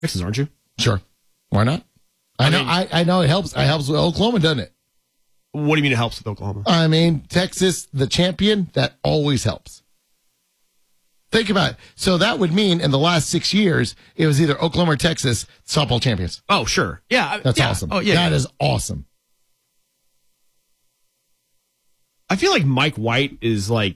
Texas, aren't you? Sure. Why not? I know it helps. It helps with Oklahoma, doesn't it? What do you mean it helps with Oklahoma? I mean, Texas, the champion, that always helps. Think about it. So that would mean in the last 6 years, it was either Oklahoma or Texas softball champions. Oh, sure. Yeah. That's awesome. Oh, yeah. That is awesome. I feel like Mike White is like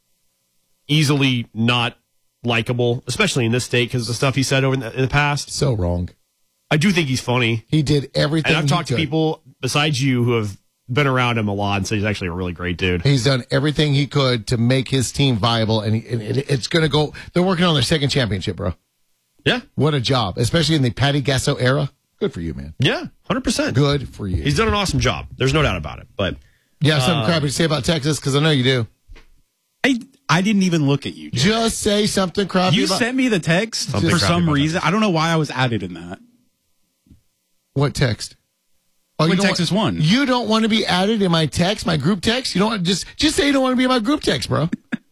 easily not likable, especially in this state because of the stuff he said in the past. So wrong. I do think he's funny. He did everything. And I've talked to people besides you who have been around him a lot and said he's actually a really great dude. He's done everything he could to make his team viable, and it's going to go. They're working on their second championship, bro. Yeah. What a job, especially in the Patty Gasso era. Good for you, man. Yeah, 100%. Good for you. He's done an awesome job. There's no doubt about it. But you have something crappy to say about Texas? Because I know you do. I didn't even look at you, Jay. Just say something crappy. You sent me the text Something for crappy some about reason. I don't know why I was added in that. What text? Oh, When you don't Texas won. You don't want to be added in my text, my group text? You don't just say you don't want to be in my group text, bro.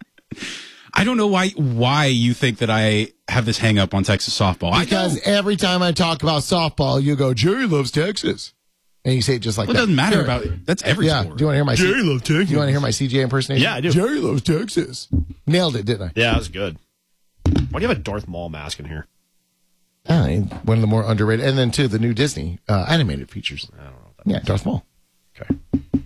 I don't know why you think that I have this hang up on Texas softball. Because every time I talk about softball, you go, Jerry loves Texas. And you say it just like Well, that. it doesn't matter Here. about it. That's every Yeah. sport. Do you want to hear my Jerry loves Texas. Do you want to hear my CJ impersonation? Yeah, I do. Jerry loves Texas. Nailed it, didn't I? yeah, that was good. Why do you have a Darth Maul mask in here? One of the more underrated. And then, too, the new Disney animated features. I don't know what that Yeah, Darth Maul. Okay.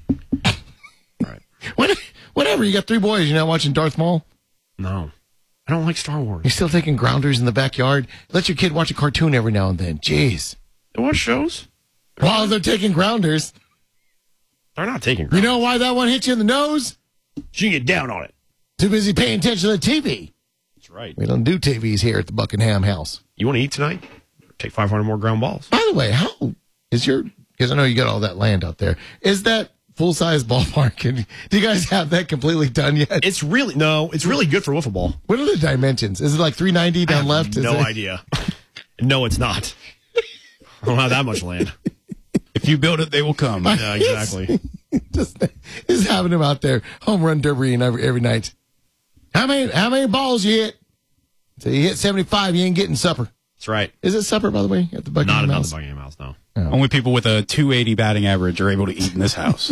All right. Whatever. You got 3 boys. You're not watching Darth Maul? No. I don't like Star Wars. You're still taking grounders in the backyard? Let your kid watch a cartoon every now and then. Jeez. They watch shows? While they're taking grounders. They're not taking You know why that one hit you in the nose? You can get down on it. Too busy paying attention to the TV. That's right. We don't do TVs here at the Buckingham House. You want to eat tonight? Take 500 more ground balls. By the way, how is because I know you got all that land out there. Is that full-size ballpark? And do you guys have that completely done yet? It's really good for wiffle ball. What are the dimensions? Is it like 390 down left? Is No it- idea. No, it's not. I don't have that much land. If you build it, they will come. Yeah, exactly. Just having him out there, home run derby every night. How many balls you hit? So you hit 75, you ain't getting supper. That's right. Is it supper, by the way, at the Buckingham Not House? the Buckingham House, no. Only people with a 280 batting average are able to eat in this house.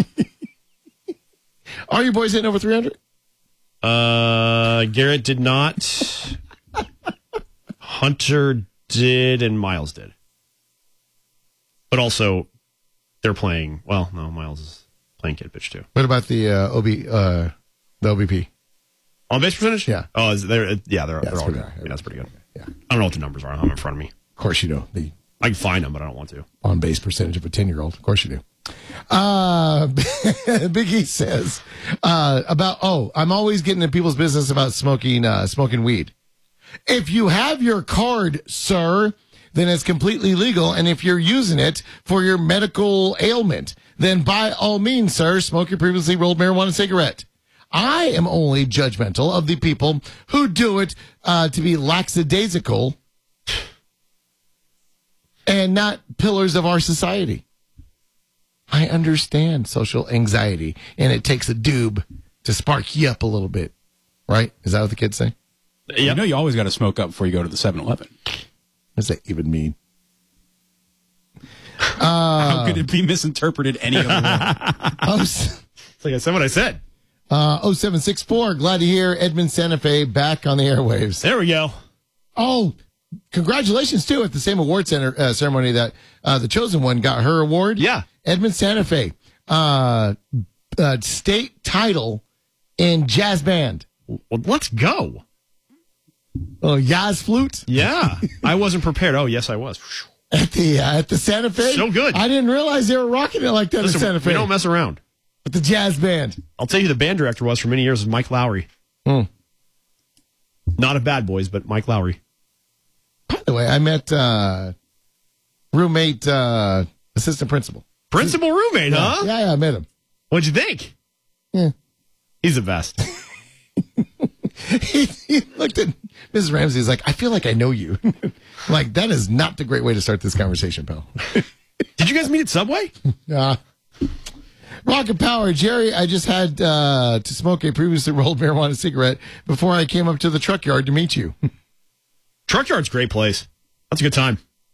Are you boys hitting over 300? Garrett did not. Hunter did, and Miles did. But also, they're playing. Well, no, Miles is playing kid pitch too. What about the the OBP? On base percentage? Yeah. Oh, they're all pretty good. high. Yeah, that's pretty good. Yeah. I don't know what the numbers are. I don't have them in front of me. Of course you do. The I can find them, but I don't want to. on-base percentage of a 10-year-old. Of course you do. Big E says I'm always getting in people's business about smoking weed. If you have your card, sir, then it's completely legal. And if you're using it for your medical ailment, then by all means, sir, smoke your previously rolled marijuana cigarette. I am only judgmental of the people who do it to be lackadaisical and not pillars of our society. I understand social anxiety, and it takes a doob to spark you up a little bit. Right? Is that what the kids say? You know you always got to smoke up before you go to the 7-Eleven. What does that even mean? How could it be misinterpreted any other way? It's like I said what I said. 0764, glad to hear Edmund Santa Fe back on the airwaves. There we go. Oh, congratulations, too, at the same award center ceremony that the chosen one got her award. Yeah. Edmund Santa Fe, state title in jazz band. Well, let's go. Oh, jazz flute Yeah. I wasn't prepared. Oh, yes, I was. at the Santa Fe. So good. I didn't realize they were rocking it like that Listen, at Santa Fe. we don't mess around. With the jazz band. I'll tell you who the band director was for many years was Mike Lowry. Not a Bad Boys, but Mike Lowry. By the way, I met roommate, assistant principal. Principal roommate, huh? Yeah, I met him. What'd you think? Yeah. He's the best. He looked at Mrs. Ramsey. He's like, I feel like I know you. Like, that is not the great way to start this conversation, pal. Did you guys meet at Subway? Rocket Power, Jerry, I just had to smoke a previously rolled marijuana cigarette before I came up to the truck yard to meet you. Truck Yard's a great place. That's a good time.